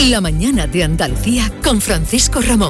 La mañana de Andalucía con Francisco Ramón.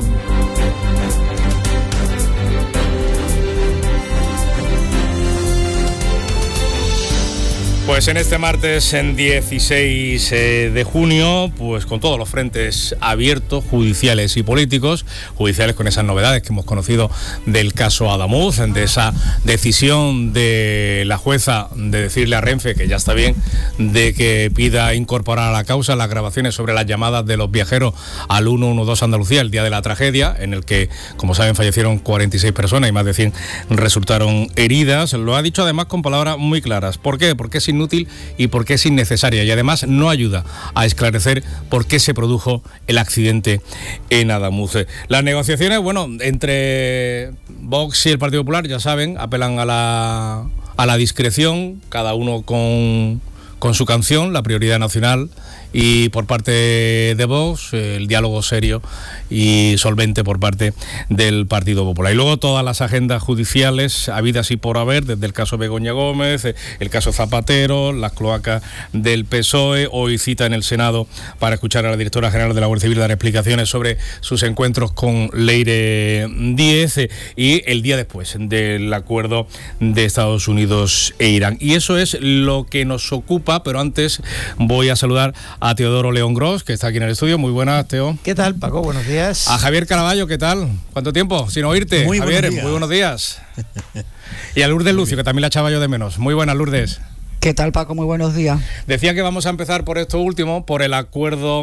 Pues en este martes, en 16 de junio, pues con todos los frentes abiertos, judiciales y políticos, judiciales con esas novedades que hemos conocido del caso Adamuz, de esa decisión de la jueza de decirle a Renfe que ya está bien, de que pida incorporar a la causa las grabaciones sobre las llamadas de los viajeros al 112 Andalucía el día de la tragedia, en el que, como saben, fallecieron 46 personas y más de 100 resultaron heridas. Lo ha dicho además con palabras muy claras. ¿Por qué? Porque es inútil y porque es innecesaria, y además no ayuda a esclarecer por qué se produjo el accidente en Adamuz. Las negociaciones, bueno, entre Vox y el Partido Popular, ya saben, apelan a la discreción, cada uno con su canción, la prioridad nacional, y por parte de Vox el diálogo serio y solvente por parte del Partido Popular. Y luego todas las agendas judiciales habidas y por haber, desde el caso Begoña Gómez, el caso Zapatero, las cloacas del PSOE. Hoy cita en el Senado para escuchar a la directora general de la Guardia Civil dar explicaciones sobre sus encuentros con Leire Díez, y el día después del acuerdo de Estados Unidos e Irán. Y eso es lo que nos ocupa, pero antes voy a saludar a Teodoro León Gros, que está aquí en el estudio. Muy buenas, Teo. ¿Qué tal, Paco? Buenos días. A Javier Caraballo, ¿qué tal? ¿Cuánto tiempo sin oírte? Muy Javier, muy buenos días. Y a Lourdes Lucio, que también la echaba yo de menos. Muy buenas, Lourdes. ¿Qué tal, Paco? Muy buenos días. Decía que vamos a empezar por esto último, por el acuerdo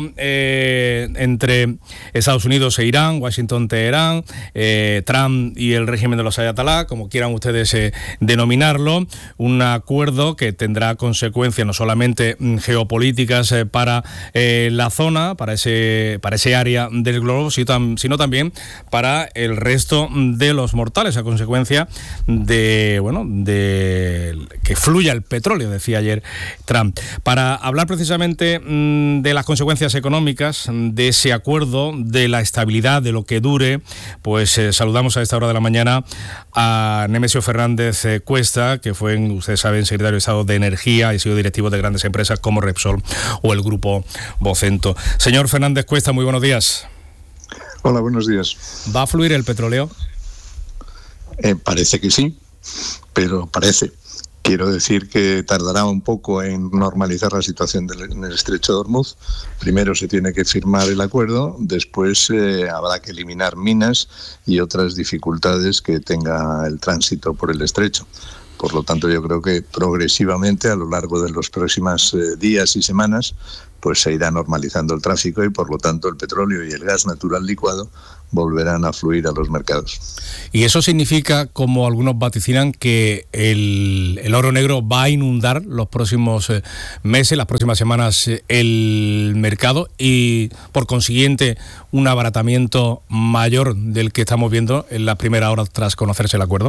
entre Estados Unidos e Irán, Washington-Teherán, Trump y el régimen de los ayatolá, como quieran ustedes denominarlo. Un acuerdo que tendrá consecuencias no solamente geopolíticas para la zona, para ese área del globo, sino también para el resto de los mortales, a consecuencia de que fluya el petróleo, decía ayer Trump. Para hablar precisamente de las consecuencias económicas de ese acuerdo, de la estabilidad, de lo que dure, pues saludamos a esta hora de la mañana a Nemesio Fernández Cuesta, que fue, ustedes saben, secretario de Estado de Energía y ha sido directivo de grandes empresas como Repsol o el Grupo Vocento. Señor Fernández Cuesta, muy buenos días. Hola, buenos días. ¿Va a fluir el petróleo? Parece que sí, pero parece. Quiero decir que tardará un poco en normalizar la situación en el estrecho de Hormuz. Primero se tiene que firmar el acuerdo, después habrá que eliminar minas y otras dificultades que tenga el tránsito por el estrecho. Por lo tanto, yo creo que progresivamente, a lo largo de los próximos días y semanas, pues se irá normalizando el tráfico y, por lo tanto, el petróleo y el gas natural licuado volverán a fluir a los mercados. ¿Y eso significa, como algunos vaticinan, que el oro negro va a inundar los próximos meses, las próximas semanas, el mercado, y por consiguiente un abaratamiento mayor del que estamos viendo en la primera hora tras conocerse el acuerdo?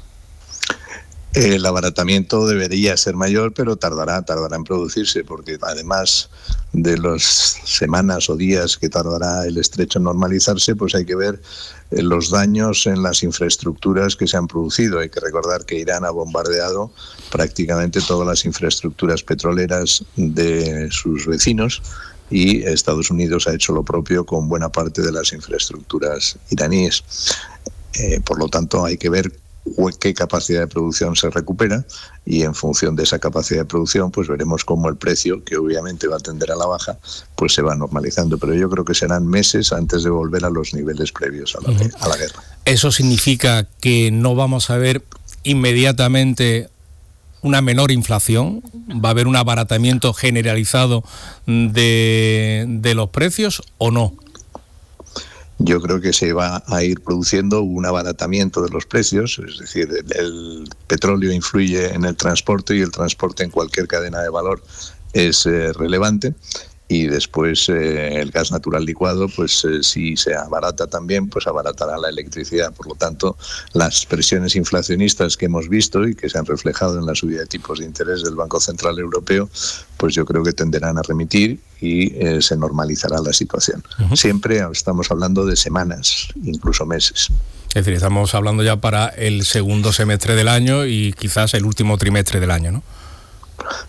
El abaratamiento debería ser mayor, pero tardará en producirse, porque además de las semanas o días que tardará el estrecho en normalizarse, pues hay que ver los daños en las infraestructuras que se han producido. Hay que recordar que Irán ha bombardeado prácticamente todas las infraestructuras petroleras de sus vecinos, y Estados Unidos ha hecho lo propio con buena parte de las infraestructuras iraníes. Por lo tanto, hay que ver qué capacidad de producción se recupera, y en función de esa capacidad de producción pues veremos cómo el precio, que obviamente va a tender a la baja, pues se va normalizando, pero yo creo que serán meses antes de volver a los niveles previos a la guerra. ¿Eso significa que no vamos a ver inmediatamente una menor inflación? ¿Va a haber un abaratamiento generalizado de los precios o no? Yo creo que se va a ir produciendo un abaratamiento de los precios, es decir, el petróleo influye en el transporte y el transporte en cualquier cadena de valor es relevante, y después el gas natural licuado, pues si se abarata también, pues abaratará la electricidad. Por lo tanto, las presiones inflacionistas que hemos visto y que se han reflejado en la subida de tipos de interés del Banco Central Europeo, pues yo creo que tenderán a remitir y se normalizará la situación. Siempre estamos hablando de semanas, incluso meses. Es decir, estamos hablando ya para el segundo semestre del año y quizás el último trimestre del año, ¿no? Sí,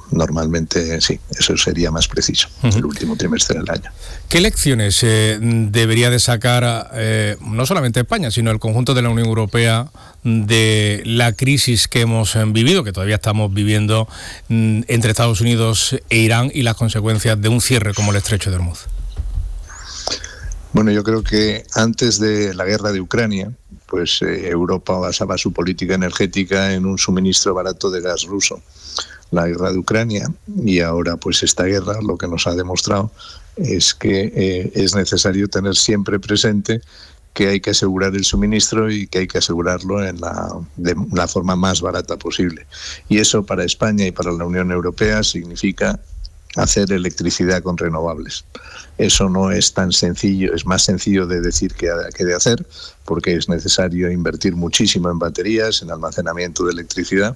normalmente sí, eso sería más preciso, el último trimestre del año. ¿Qué lecciones debería de sacar no solamente España, sino el conjunto de la Unión Europea de la crisis que hemos vivido, que todavía estamos viviendo entre Estados Unidos e Irán, y las consecuencias de un cierre como el Estrecho de Hormuz? Bueno, yo creo que antes de la guerra de Ucrania, pues Europa basaba su política energética en un suministro barato de gas ruso. La guerra de Ucrania y ahora pues esta guerra lo que nos ha demostrado es que es necesario tener siempre presente que hay que asegurar el suministro y que hay que asegurarlo de la forma más barata posible. Y eso para España y para la Unión Europea significa hacer electricidad con renovables. Eso no es tan sencillo, es más sencillo de decir que de hacer, porque es necesario invertir muchísimo en baterías, en almacenamiento de electricidad.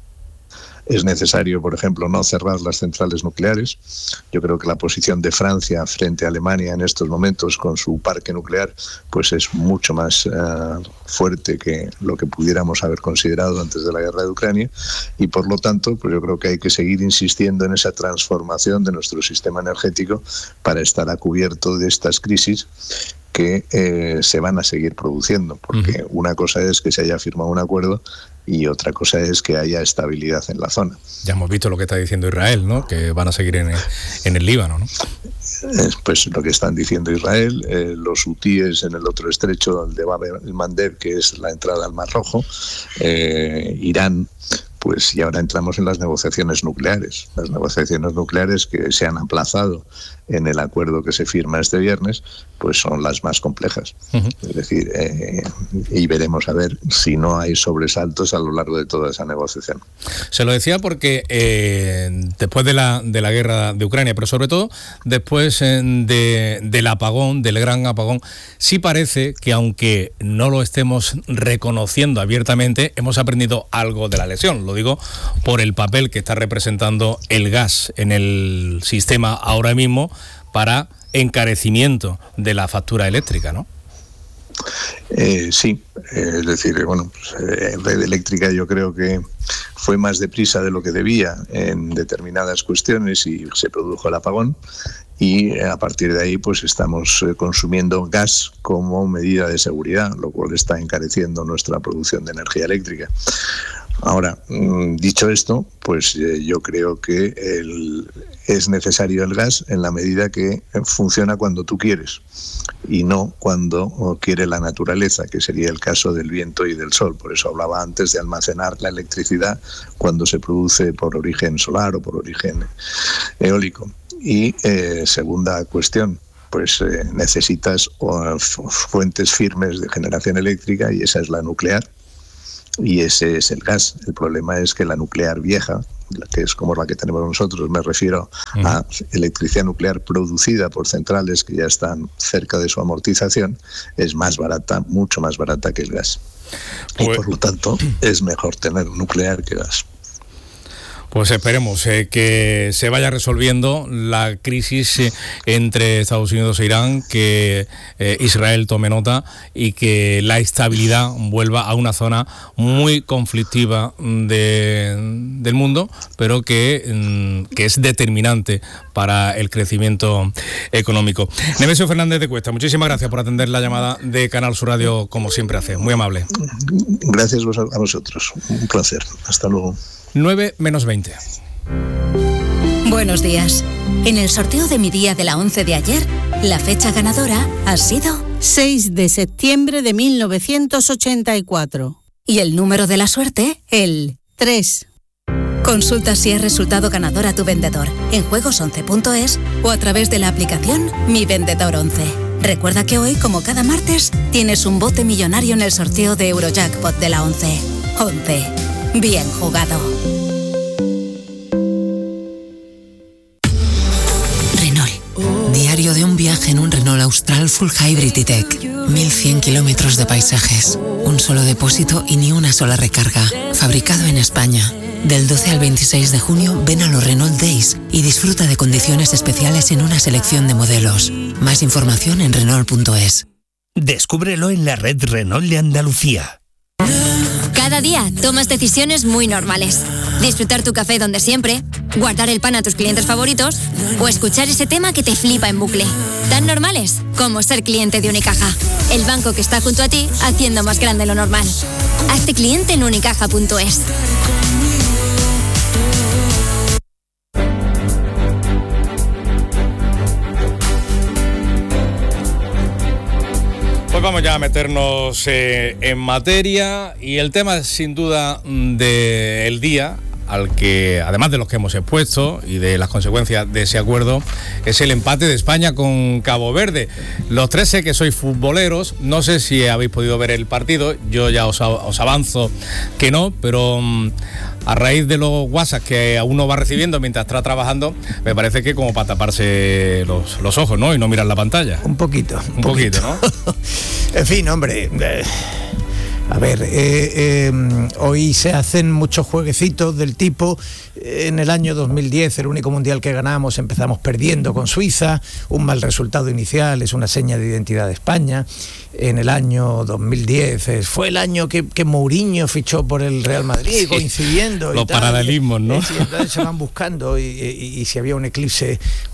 Es necesario, por ejemplo, no cerrar las centrales nucleares. Yo creo que la posición de Francia frente a Alemania en estos momentos con su parque nuclear pues es mucho más fuerte que lo que pudiéramos haber considerado antes de la guerra de Ucrania, y por lo tanto pues yo creo que hay que seguir insistiendo en esa transformación de nuestro sistema energético para estar a cubierto de estas crisis que se van a seguir produciendo, porque una cosa es que se haya firmado un acuerdo y otra cosa es que haya estabilidad en la zona. Ya hemos visto lo que está diciendo Israel, ¿no? Que van a seguir en el Líbano, ¿no? Pues lo que están diciendo Israel, los hutíes en el otro estrecho, el de Bab el-Mandeb, que es la entrada al Mar Rojo, Irán, pues y ahora entramos en las negociaciones nucleares. Las negociaciones nucleares que se han aplazado en el acuerdo que se firma este viernes, pues son las más complejas. Es decir, y veremos a ver si no hay sobresaltos a lo largo de toda esa negociación. Se lo decía porque después de la guerra de Ucrania, pero sobre todo después del apagón, del gran apagón, sí parece que aunque no lo estemos reconociendo abiertamente, hemos aprendido algo de la lección. Lo digo por el papel que está representando el gas en el sistema ahora mismo para encarecimiento de la factura eléctrica, ¿no? Sí, es decir, bueno, pues, Red Eléctrica yo creo que fue más deprisa de lo que debía en determinadas cuestiones y se produjo el apagón, y a partir de ahí pues estamos consumiendo gas como medida de seguridad, lo cual está encareciendo nuestra producción de energía eléctrica. Ahora, dicho esto, pues yo creo que es necesario el gas en la medida que funciona cuando tú quieres y no cuando quiere la naturaleza, que sería el caso del viento y del sol. Por eso hablaba antes de almacenar la electricidad cuando se produce por origen solar o por origen eólico. Y segunda cuestión, pues necesitas fuentes firmes de generación eléctrica, y esa es la nuclear. Y ese es el gas. El problema es que la nuclear vieja, que es como la que tenemos nosotros, me refiero a electricidad nuclear producida por centrales que ya están cerca de su amortización, es más barata, mucho más barata que el gas. Y por lo tanto es mejor tener nuclear que gas. Pues esperemos que se vaya resolviendo la crisis entre Estados Unidos e Irán, que Israel tome nota y que la estabilidad vuelva a una zona muy conflictiva del mundo, pero que es determinante para el crecimiento económico. Nemesio Fernández de Cuesta, muchísimas gracias por atender la llamada de Canal Sur Radio, como siempre hace. Muy amable. Gracias a vosotros. Un placer. Hasta luego. 9 menos 20. Buenos días. En el sorteo de Mi Día de la 11 de ayer, la fecha ganadora ha sido 6 de septiembre de 1984. Y el número de la suerte, el 3. Consulta si has resultado ganador a tu vendedor en juegos11.es o a través de la aplicación Mi Vendedor 11. Recuerda que hoy, como cada martes, tienes un bote millonario en el sorteo de Eurojackpot de la 11. 11. Bien jugado. Renault. Diario de un viaje en un Renault Austral Full Hybrid E-Tech. 1100 kilómetros de paisajes. Un solo depósito y ni una sola recarga. Fabricado en España. Del 12 al 26 de junio ven a los Renault Days y disfruta de condiciones especiales en una selección de modelos. Más información en Renault.es. Descúbrelo en la red Renault de Andalucía. Cada día tomas decisiones muy normales. Disfrutar tu café donde siempre, guardar el pan a tus clientes favoritos o escuchar ese tema que te flipa en bucle. Tan normales como ser cliente de Unicaja. El banco que está junto a ti haciendo más grande lo normal. Hazte cliente en unicaja.es. Pues vamos ya a meternos en materia, y el tema sin duda del día, al que, además de los que hemos expuesto y de las consecuencias de ese acuerdo, es el empate de España con Cabo Verde. Los tres sé que sois futboleros, no sé si habéis podido ver el partido, yo ya os avanzo que no, pero a raíz de los WhatsApp que uno va recibiendo mientras está trabajando, me parece que como para taparse los ojos, ¿no? Y no mirar la pantalla. Un poquito, ¿no? En fin, hombre... A ver, hoy se hacen muchos jueguecitos del tipo, en el año 2010, el único mundial que ganamos, empezamos perdiendo con Suiza, un mal resultado inicial es una seña de identidad de España. En el año 2010 fue el año que Mourinho fichó por el Real Madrid, sí, coincidiendo. Los paralelismos, ¿no? Sí, entonces se van buscando y si había un eclipse...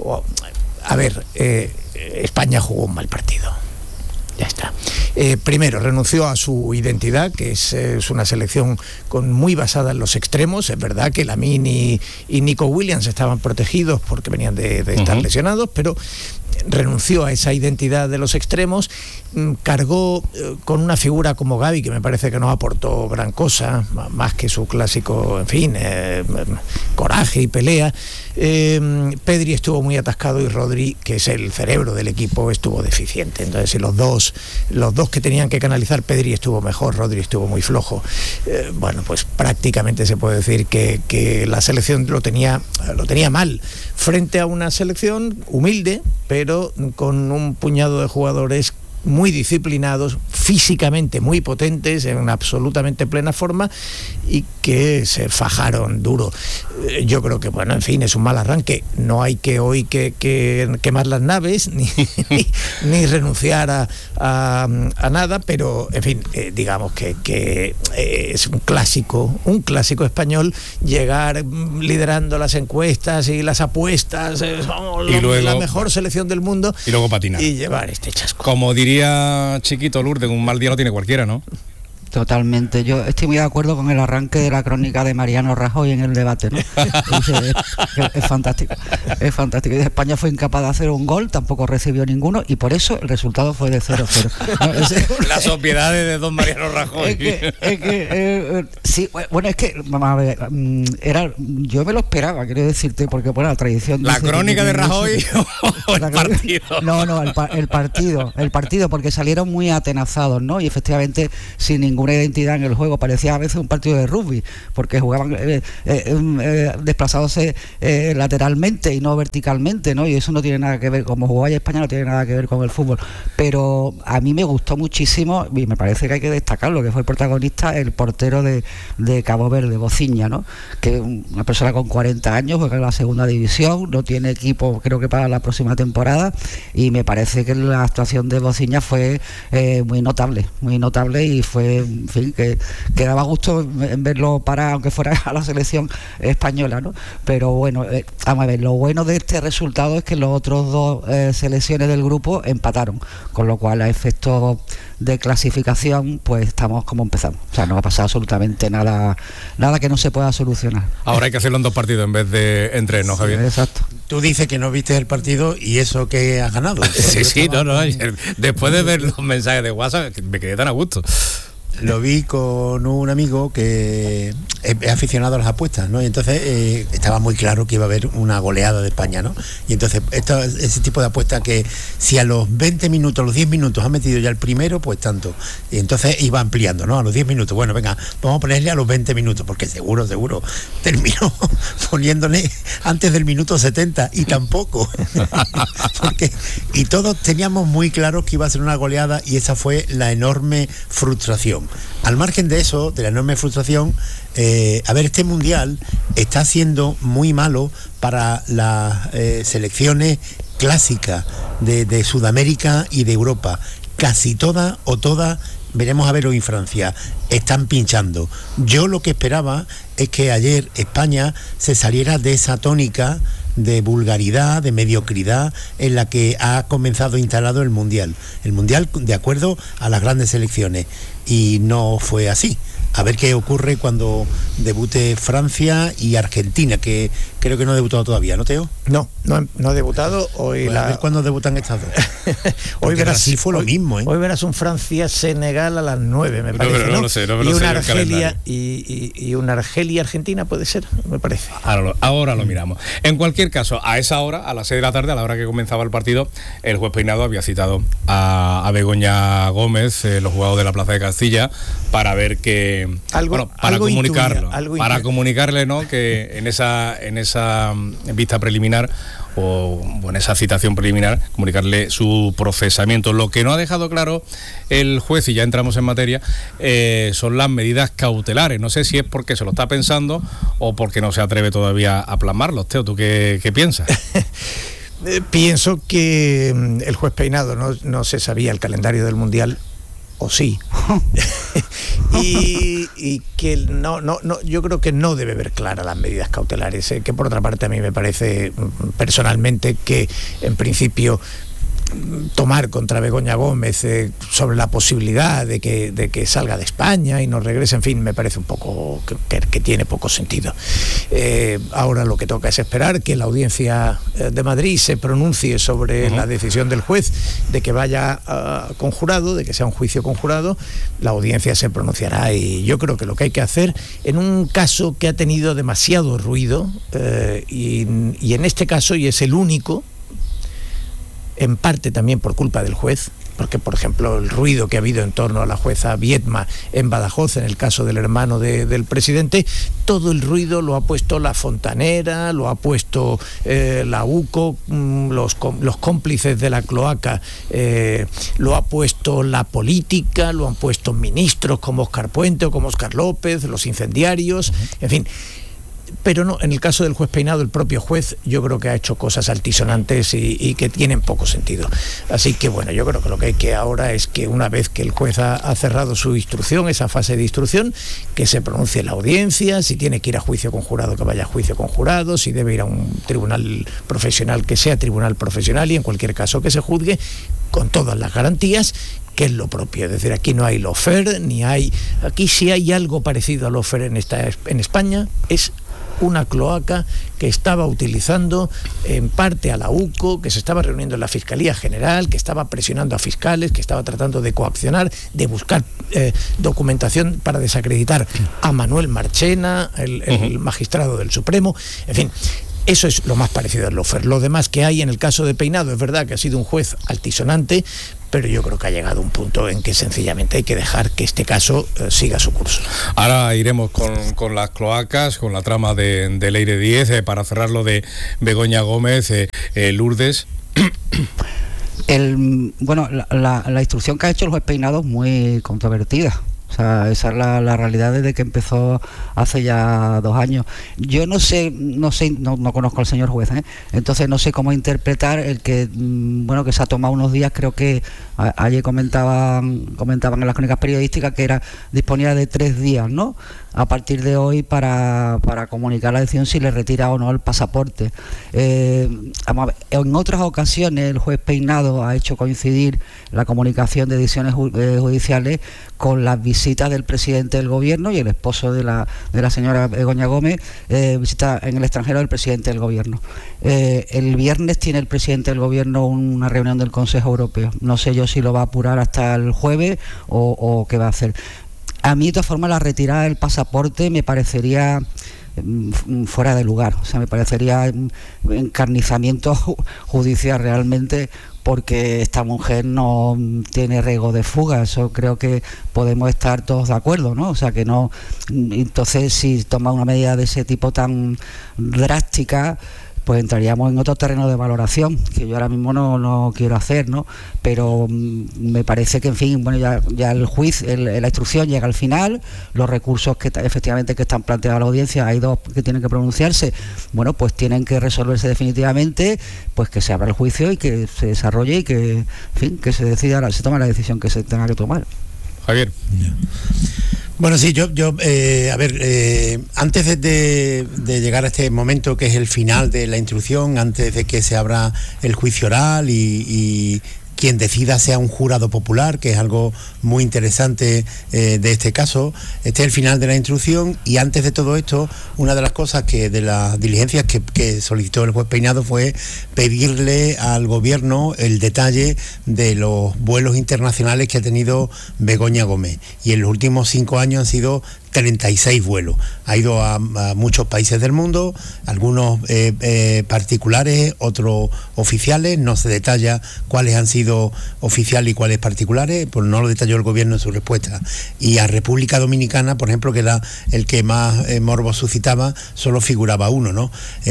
España jugó un mal partido. Ya está. Primero, renunció a su identidad, que es una selección muy basada en los extremos. Es verdad que Lamine y Nico Williams estaban protegidos porque venían de estar lesionados, pero renunció a esa identidad de los extremos, cargó con una figura como Gavi, que me parece que no aportó gran cosa, más que su clásico, en fin, coraje y pelea. Pedri estuvo muy atascado y Rodri, que es el cerebro del equipo, estuvo deficiente. Entonces, si los dos que tenían que canalizar, Pedri estuvo mejor, Rodri estuvo muy flojo. Bueno, pues prácticamente se puede decir que la selección lo tenía mal, frente a una selección humilde, pero con un puñado de jugadores muy disciplinados, físicamente muy potentes, en absolutamente plena forma, y que se fajaron duro. Yo creo que, bueno, en fin, es un mal arranque. No hay que hoy que quemar las naves ni renunciar a nada, pero, en fin, digamos que es un clásico español llegar liderando las encuestas y las apuestas, somos y luego, la mejor selección del mundo, y luego patinar y llevar este chasco. Como diría Chiquito Lourdes, un mal día lo tiene cualquiera, ¿no? Totalmente, yo estoy muy de acuerdo con el arranque de la crónica de Mariano Rajoy en el debate, ¿no? Es fantástico, es fantástico. Y España fue incapaz de hacer un gol, tampoco recibió ninguno, y por eso el resultado fue de 0-0. ¿No? Las obviedades de don Mariano Rajoy. Sí, bueno, es que, vamos a ver, yo me lo esperaba, quiero decirte, porque bueno, la tradición... ¿La crónica de Rajoy o el partido? No, el partido, porque salieron muy atenazados, ¿no? Y efectivamente, sin ninguna identidad en el juego, parecía a veces un partido de rugby, porque jugaban desplazándose lateralmente y no verticalmente, ¿no? Y eso no tiene nada que ver, como jugaba España, no tiene nada que ver con el fútbol. Pero a mí me gustó muchísimo, y me parece que hay que destacarlo, que fue el protagonista, el portero de Cabo Verde, Bociña, ¿no? Que es una persona con 40 años, juega en la segunda división, no tiene equipo, creo que para la próxima temporada, y me parece que la actuación de Bociña fue muy notable, y fue, en fin, que daba gusto en verlo para, aunque fuera a la selección española, ¿no? Pero bueno, vamos a ver, lo bueno de este resultado es que los otros dos selecciones del grupo empataron, con lo cual a efectos de clasificación, pues estamos como empezamos. O sea, no va a pasar absolutamente nada que no se pueda solucionar. Ahora hay que hacerlo en 2 partidos en vez de en 3, ¿no, Javier? Exacto. Tú dices que no viste el partido y eso que has ganado. Sí, no. Después de ver los mensajes de WhatsApp, me quedé tan a gusto. Lo vi con un amigo que es aficionado a las apuestas, ¿no? Y entonces estaba muy claro que iba a haber una goleada de España, ¿no? Y entonces ese tipo de apuesta que si a los 20 minutos, los 10 minutos ha metido ya el primero, pues tanto. Y entonces iba ampliando, ¿no? A los 10 minutos, bueno, venga, vamos a ponerle a los 20 minutos, porque seguro terminó poniéndole antes del minuto 70 y tampoco. Y todos teníamos muy claro que iba a ser una goleada, y esa fue la enorme frustración. Al margen de eso, de la enorme frustración, este mundial está siendo muy malo para las selecciones clásicas de Sudamérica y de Europa. Casi todas veremos a ver hoy Francia, están pinchando. Yo lo que esperaba es que ayer España se saliera de esa tónica de vulgaridad, de mediocridad en la que ha comenzado instalado el Mundial de acuerdo a las grandes selecciones, y no fue así. A ver qué ocurre cuando debute Francia y Argentina, que creo que no ha debutado todavía, ¿no, Teo? No ha debutado. Hoy pues a ver cuándo debutan estas dos. Hoy verás, Brasil fue lo mismo, ¿eh? Hoy verás un Francia-Senegal a las 9, me parece, no lo sé, no me y lo una sé Argelia y una Argelia-Argentina puede ser, me parece. Ahora lo miramos. En cualquier caso, a esa hora, a las 6 de la tarde, a la hora que comenzaba el partido, el juez Peinado había citado a Begoña Gómez, los jugadores de la Plaza de Castilla, para ver que... para comunicarle, ¿no?, que en esa vista preliminar o en esa citación preliminar, comunicarle su procesamiento. Lo que no ha dejado claro el juez, y ya entramos en materia, son las medidas cautelares. No sé si es porque se lo está pensando o porque no se atreve todavía a plasmarlos. Teo, ¿tú qué piensas? Pienso que el juez Peinado no se sabía el calendario del Mundial, o sí. y que no, yo creo que no debe ver claras las medidas cautelares, que por otra parte a mí me parece personalmente que en principio tomar contra Begoña Gómez sobre la posibilidad de que salga de España y no regrese, en fin, me parece un poco que tiene poco sentido. Ahora lo que toca es esperar que la Audiencia de Madrid se pronuncie sobre la decisión del juez de que vaya conjurado, de que sea un juicio conjurado. La audiencia se pronunciará, y yo creo que lo que hay que hacer en un caso que ha tenido demasiado ruido, y en este caso, y es el único, en parte también por culpa del juez, porque por ejemplo el ruido que ha habido en torno a la jueza Viedma en Badajoz, en el caso del hermano del presidente, todo el ruido lo ha puesto la Fontanera, lo ha puesto la UCO, los cómplices de la cloaca, lo ha puesto la política, lo han puesto ministros como Óscar Puente o como Óscar López, los incendiarios, en fin. Pero no, en el caso del juez Peinado, el propio juez, yo creo que ha hecho cosas altisonantes y que tienen poco sentido. Así que bueno, yo creo que lo que hay que ahora es que una vez que el juez ha cerrado su instrucción, esa fase de instrucción, que se pronuncie la audiencia, si tiene que ir a juicio conjurado, que vaya a juicio conjurado, si debe ir a un tribunal profesional, que sea tribunal profesional, y en cualquier caso que se juzgue con todas las garantías, que es lo propio. Es decir, aquí no hay lawfare, aquí si hay algo parecido a lawfare en España, es una cloaca que estaba utilizando en parte a la UCO, que se estaba reuniendo en la Fiscalía General, que estaba presionando a fiscales, que estaba tratando de coaccionar, de buscar documentación para desacreditar a Manuel Marchena, el magistrado del Supremo, en fin. Eso es lo más parecido al lawfare. Lo demás que hay en el caso de Peinado, es verdad que ha sido un juez altisonante, pero yo creo que ha llegado un punto en que sencillamente hay que dejar que este caso siga su curso. Ahora iremos con las cloacas, con la trama de Leire Díez, para cerrar lo de Begoña Gómez, Lourdes. La instrucción que ha hecho el juez Peinado es muy controvertida. O sea, esa es la realidad desde que empezó hace ya 2 años. Yo no conozco al señor juez, entonces no sé cómo interpretar el que que se ha tomado unos días. Creo que ayer comentaban en las crónicas periodísticas que disponía de 3 días, ¿no?, a partir de hoy para comunicar la decisión si le retira o no el pasaporte. Vamos a ver, en otras ocasiones el juez Peinado ha hecho coincidir la comunicación de decisiones judiciales con las visitas del presidente del gobierno y el esposo de la señora Begoña Gómez, visita en el extranjero del presidente del gobierno. El viernes tiene el presidente del gobierno una reunión del Consejo Europeo. No sé yo si lo va a apurar hasta el jueves o qué va a hacer. A mí, de todas formas, la retirada del pasaporte me parecería fuera de lugar. O sea, me parecería encarnizamiento judicial realmente, porque esta mujer no tiene riesgo de fuga. Eso creo que podemos estar todos de acuerdo, ¿no? O sea, que no. Entonces, si toma una medida de ese tipo tan drástica, pues entraríamos en otro terreno de valoración que yo ahora mismo no quiero hacer, ¿no? Pero me parece que, en fin, bueno, ya el juicio, la instrucción llega al final, los recursos que efectivamente que están planteados a la audiencia, hay 2 que tienen que pronunciarse, bueno, pues tienen que resolverse definitivamente, pues que se abra el juicio y que se desarrolle y que, en fin, que se decida, se tome la decisión que se tenga que tomar. Javier. Bueno, sí, antes de llegar a este momento que es el final de la instrucción, antes de que se abra el juicio oral y quien decida sea un jurado popular, que es algo muy interesante de este caso. Este es el final de la instrucción, y antes de todo esto, una de las cosas de las diligencias que solicitó el juez Peinado fue pedirle al gobierno el detalle de los vuelos internacionales que ha tenido Begoña Gómez, y en los últimos 5 años han sido 36 vuelos. Ha ido a muchos países del mundo, algunos particulares, otros oficiales. No se detalla cuáles han sido oficiales y cuáles particulares, pues no lo detalló el gobierno en su respuesta. Y a República Dominicana, por ejemplo, que era el que más morbo suscitaba, solo figuraba uno, ¿no?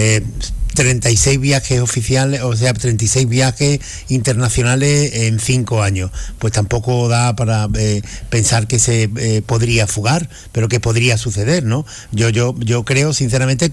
36 viajes oficiales, o sea, 36 viajes internacionales en 5 años. Pues tampoco da para pensar que se podría fugar, pero que podría suceder, ¿no? Yo creo sinceramente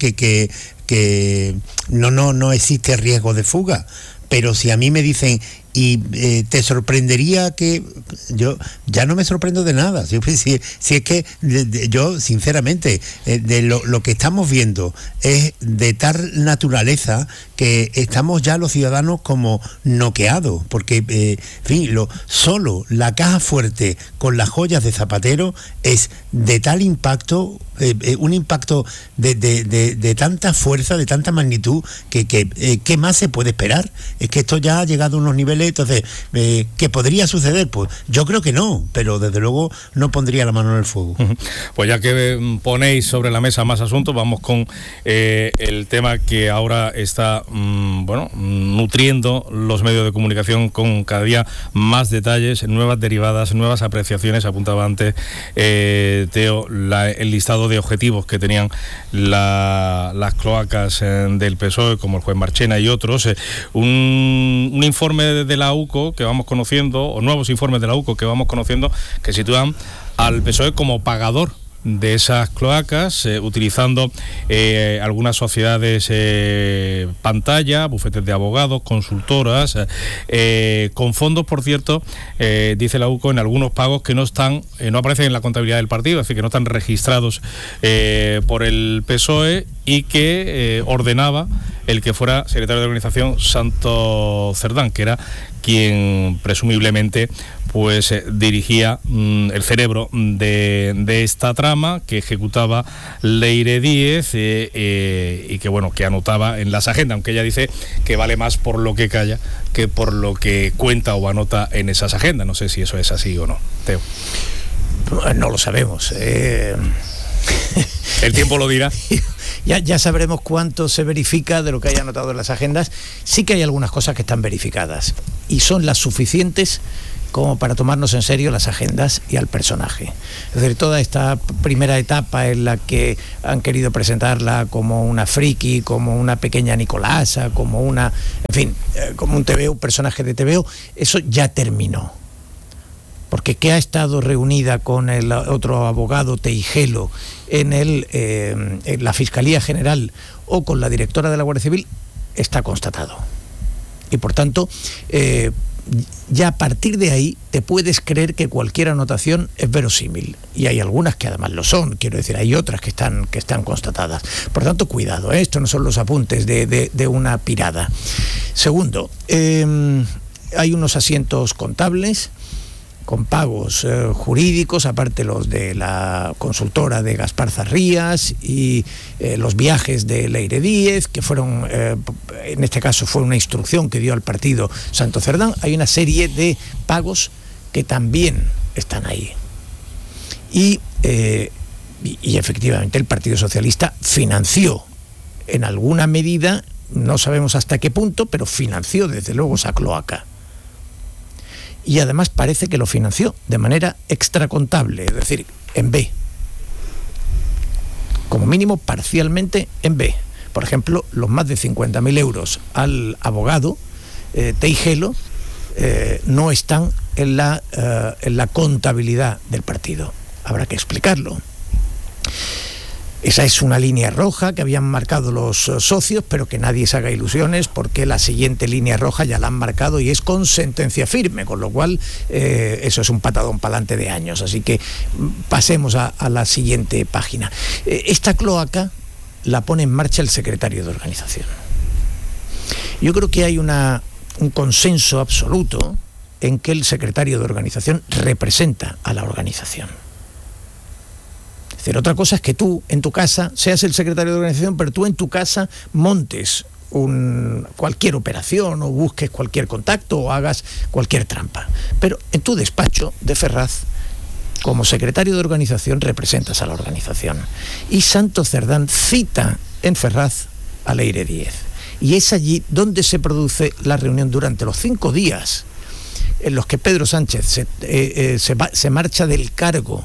que no existe riesgo de fuga. Pero si a mí me dicen, y te sorprendería que... Yo ya no me sorprendo de nada. Si es que yo, sinceramente, lo que estamos viendo es de tal naturaleza que estamos ya los ciudadanos como noqueados, porque, en fin, solo la caja fuerte con las joyas de Zapatero es de tal impacto, un impacto de tanta fuerza, de tanta magnitud, que ¿qué más se puede esperar? Es que esto ya ha llegado a unos niveles. Entonces, ¿qué podría suceder? Pues yo creo que no, pero desde luego no pondría la mano en el fuego. Pues ya que ponéis sobre la mesa más asuntos, vamos con el tema que ahora está nutriendo los medios de comunicación con cada día más detalles, nuevas derivadas, nuevas apreciaciones. Apuntaba antes Teo el listado de objetivos que tenían las cloacas del PSOE, como el juez Marchena y otros. Un informe de la UCO que vamos conociendo, o nuevos informes de la UCO que vamos conociendo, que sitúan al PSOE como pagador de esas cloacas, utilizando algunas sociedades pantalla, bufetes de abogados, consultoras, con fondos, por cierto, dice la UCO, en algunos pagos que no aparecen en la contabilidad del partido, es decir, que no están registrados por el PSOE, y que ordenaba el que fuera secretario de organización Santo Cerdán, que era quien presumiblemente pues dirigía el cerebro de esta trama que ejecutaba Leire Díez, y que anotaba en las agendas, aunque ella dice que vale más por lo que calla que por lo que cuenta o anota en esas agendas. No sé si eso es así o no, Teo. No lo sabemos. El tiempo lo dirá. Ya sabremos cuánto se verifica de lo que haya anotado en las agendas. Sí que hay algunas cosas que están verificadas y son las suficientes como para tomarnos en serio las agendas y al personaje. Es decir, toda esta primera etapa en la que han querido presentarla como una friki, como una pequeña Nicolasa, como un TVO, un personaje de TVO, eso ya terminó. Porque que ha estado reunida con el otro abogado Teijelo en la Fiscalía General o con la directora de la Guardia Civil está constatado. Y por tanto, ya a partir de ahí te puedes creer que cualquier anotación es verosímil. Y hay algunas que además lo son, quiero decir, hay otras que están constatadas. Por tanto, cuidado, estos no son los apuntes de una pirada. Segundo, hay unos asientos contables con pagos jurídicos, aparte los de la consultora de Gaspar Zarrías y los viajes de Leire Díez, que fueron, en este caso fue una instrucción que dio al partido Santo Cerdán. Hay una serie de pagos que también están ahí. Y efectivamente el Partido Socialista financió en alguna medida, no sabemos hasta qué punto, pero financió desde luego esa cloaca. Y además parece que lo financió de manera extracontable, es decir, en B. Como mínimo parcialmente en B. Por ejemplo, los más de 50.000 euros al abogado Teijelo no están en la contabilidad del partido. Habrá que explicarlo. Esa es una línea roja que habían marcado los socios, pero que nadie se haga ilusiones porque la siguiente línea roja ya la han marcado y es con sentencia firme, con lo cual eso es un patadón para adelante de años. Así que pasemos a la siguiente página. Esta cloaca la pone en marcha el secretario de organización. Yo creo que hay un consenso absoluto en que el secretario de organización representa a la organización. Es decir, otra cosa es que tú en tu casa seas el secretario de organización, pero tú en tu casa montes cualquier operación o busques cualquier contacto o hagas cualquier trampa. Pero en tu despacho de Ferraz, como secretario de organización, representas a la organización. Y Santos Cerdán cita en Ferraz a Leire Díez. Y es allí donde se produce la reunión durante los 5 días en los que Pedro Sánchez se marcha del cargo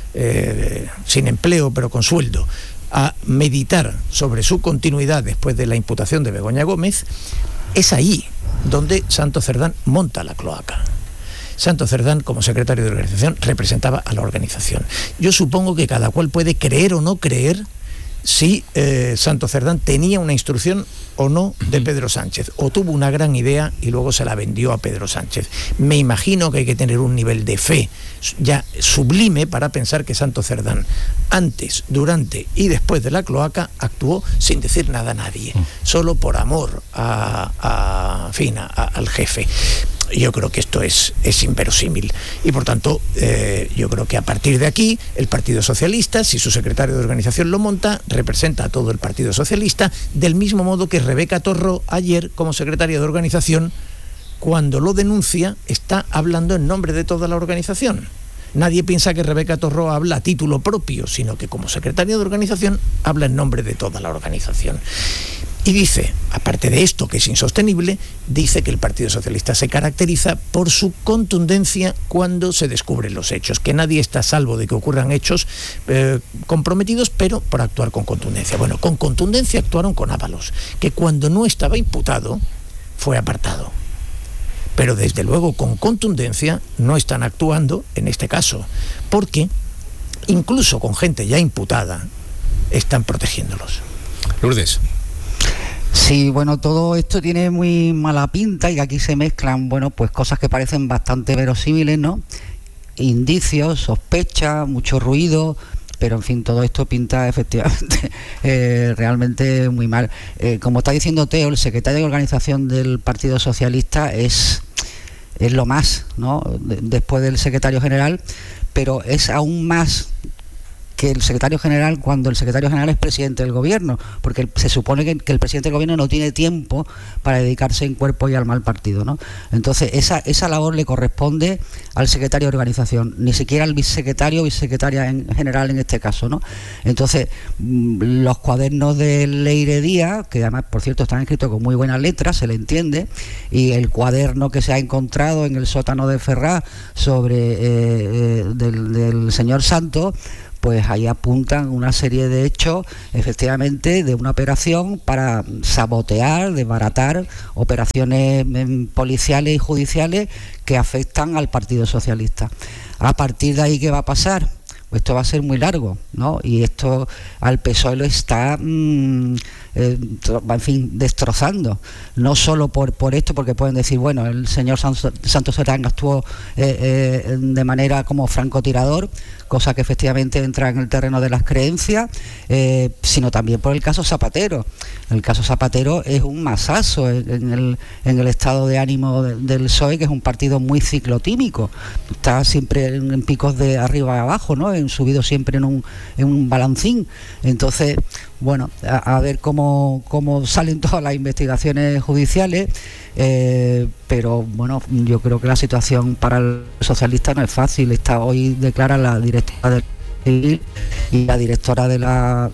sin empleo pero con sueldo a meditar sobre su continuidad después de la imputación de Begoña Gómez. Es ahí donde Santos Cerdán monta la cloaca. Santos Cerdán, como secretario de organización, representaba a la organización. Yo supongo que cada cual puede creer o no creer si Santos Cerdán tenía una instrucción o no de Pedro Sánchez, o tuvo una gran idea y luego se la vendió a Pedro Sánchez. Me imagino que hay que tener un nivel de fe ya sublime para pensar que Santos Cerdán, antes, durante y después de la cloaca, actuó sin decir nada a nadie, solo por amor al jefe. Yo creo que esto es inverosímil y por tanto yo creo que a partir de aquí el Partido Socialista, si su secretario de organización lo monta, representa a todo el Partido Socialista, del mismo modo que Rebeca Torró ayer como secretaria de organización, cuando lo denuncia, está hablando en nombre de toda la organización. Nadie piensa que Rebeca Torró habla a título propio, sino que como secretaria de organización habla en nombre de toda la organización. Y dice, aparte de esto que es insostenible, dice que el Partido Socialista se caracteriza por su contundencia cuando se descubren los hechos, que nadie está a salvo de que ocurran hechos comprometidos, pero por actuar con contundencia. Bueno, con contundencia actuaron con Ábalos, que cuando no estaba imputado fue apartado. Pero desde luego con contundencia no están actuando en este caso, porque incluso con gente ya imputada están protegiéndolos. Lourdes. Sí, bueno, todo esto tiene muy mala pinta y aquí se mezclan, bueno, pues cosas que parecen bastante verosímiles, ¿no? Indicios, sospechas, mucho ruido, pero en fin, todo esto pinta efectivamente realmente muy mal. Como está diciendo Teo, el secretario de organización del Partido Socialista es lo más, ¿no? Después del secretario general, pero es aún más que el secretario general cuando el secretario general es presidente del gobierno, porque se supone que el presidente del gobierno no tiene tiempo para dedicarse en cuerpo y alma al partido, ¿no? Entonces esa labor le corresponde al secretario de organización, ni siquiera al vicesecretario o vicesecretaria en general en este caso, ¿no? Entonces los cuadernos de Leire Díaz, que además por cierto están escritos con muy buenas letras, se le entiende, y el cuaderno que se ha encontrado en el sótano de Ferraz sobre del señor Santos, pues ahí apuntan una serie de hechos, efectivamente, de una operación para sabotear, desbaratar operaciones policiales y judiciales que afectan al Partido Socialista. A partir de ahí, ¿qué va a pasar? Pues esto va a ser muy largo, ¿no? Y esto al PSOE lo está, en fin, destrozando. No solo por esto, porque pueden decir, bueno, el señor Santos Cerdán actuó de manera como francotirador, cosa que efectivamente entra en el terreno de las creencias, sino también por el caso Zapatero. El caso Zapatero es un masazo en el estado de ánimo del PSOE, que es un partido muy ciclotímico. Está siempre en picos de arriba a abajo, ¿no? Subido siempre en un balancín. Entonces, bueno, a ver cómo salen todas las investigaciones judiciales, pero bueno, yo creo que la situación para el socialista no es fácil. Hoy declara la directora del Civil y la directora de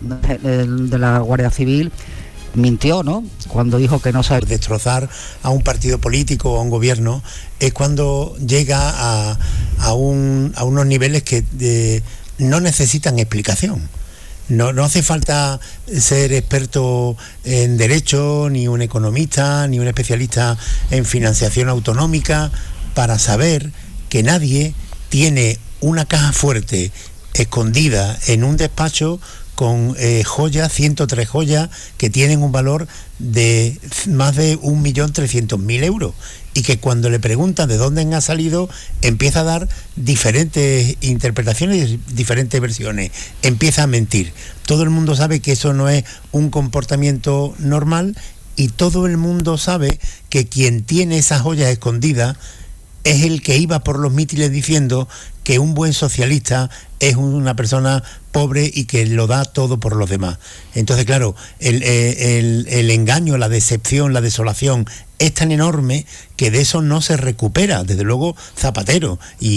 la Guardia Civil mintió, ¿no? Cuando dijo que no sabe. Destrozar a un partido político o a un gobierno es cuando llega a unos niveles que no necesitan explicación. No hace falta ser experto en derecho, ni un economista, ni un especialista en financiación autonómica para saber que nadie tiene una caja fuerte escondida en un despacho con joyas, 103 joyas que tienen un valor de más de 1.300.000 euros, y que cuando le preguntan de dónde han salido, empieza a dar diferentes interpretaciones y diferentes versiones, empieza a mentir. Todo el mundo sabe que eso no es un comportamiento normal, y todo el mundo sabe que quien tiene esas joyas escondidas es el que iba por los mítines diciendo que un buen socialista es una persona pobre y que lo da todo por los demás. Entonces, claro, el engaño, la decepción, la desolación es tan enorme que de eso no se recupera, desde luego Zapatero,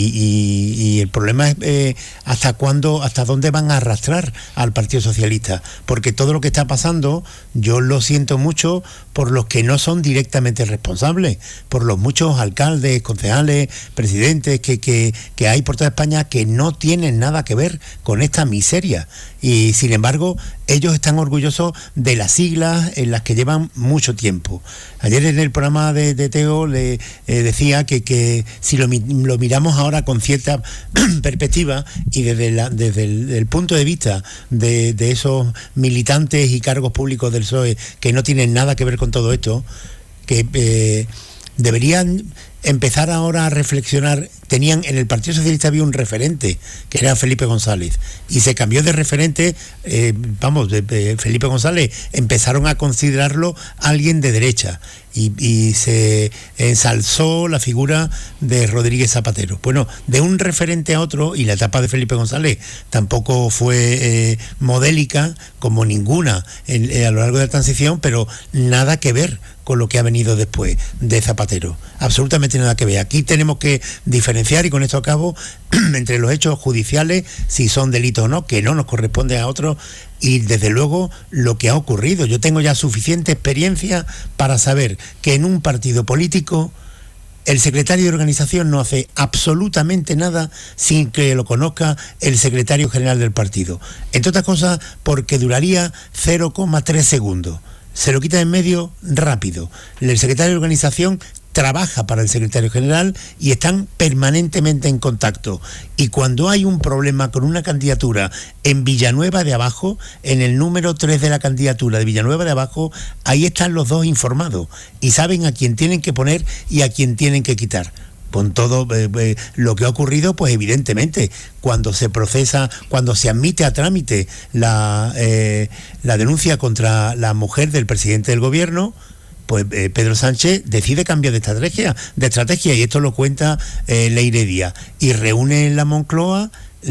y el problema es hasta dónde van a arrastrar al Partido Socialista, porque todo lo que está pasando, yo lo siento mucho por los que no son directamente responsables, por los muchos alcaldes, concejales, presidentes que hay por toda España que no tienen nada que ver con esta miseria, y sin embargo ellos están orgullosos de las siglas en las que llevan mucho tiempo. Ayer en el programa de Teo le decía que si lo miramos ahora con cierta perspectiva y desde el punto de vista de esos militantes y cargos públicos del PSOE que no tienen nada que ver con todo esto, que deberían empezar ahora a reflexionar. En el Partido Socialista había un referente que era Felipe González, y se cambió de referente, de Felipe González empezaron a considerarlo alguien de derecha, y se ensalzó la figura de Rodríguez Zapatero. Bueno, de un referente a otro, y la etapa de Felipe González tampoco fue modélica como ninguna a lo largo de la transición, pero nada que ver con lo que ha venido después de Zapatero, absolutamente nada que ver. Aquí tenemos que diferenciar, y con esto acabo, entre los hechos judiciales, si son delitos o no, que no nos corresponde a otros, y desde luego lo que ha ocurrido. Yo tengo ya suficiente experiencia para saber que en un partido político el secretario de organización no hace absolutamente nada sin que lo conozca el secretario general del partido. Entre otras cosas porque duraría 0,3 segundos. Se lo quita en medio rápido. El secretario de organización trabaja para el secretario general y están permanentemente en contacto. Y cuando hay un problema con una candidatura en Villanueva de Abajo, en el número 3 de la candidatura de Villanueva de Abajo, ahí están los dos informados y saben a quién tienen que poner y a quién tienen que quitar. Con todo lo que ha ocurrido, pues evidentemente, cuando se procesa, cuando se admite a trámite la denuncia contra la mujer del presidente del gobierno, pues Pedro Sánchez decide cambiar de estrategia, y esto lo cuenta Leire Díaz, y reúne en la Moncloa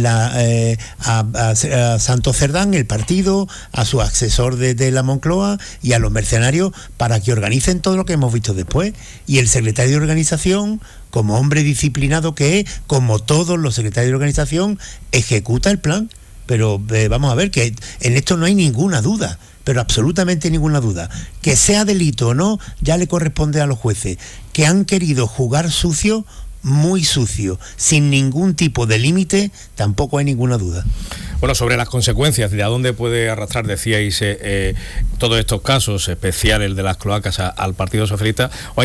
a Santos Cerdán, el partido, a su asesor de la Moncloa y a los mercenarios para que organicen todo lo que hemos visto después. Y el secretario de organización, como hombre disciplinado que es, como todos los secretarios de organización, ejecuta el plan. Pero vamos a ver que en esto no hay ninguna duda, pero absolutamente ninguna duda. Que sea delito o no, ya le corresponde a los jueces. Que han querido jugar sucio, muy sucio, sin ningún tipo de límite, tampoco hay ninguna duda. Bueno, sobre las consecuencias, de a dónde puede arrastrar, decíais, todos estos casos, especial el de las cloacas, al Partido Socialista.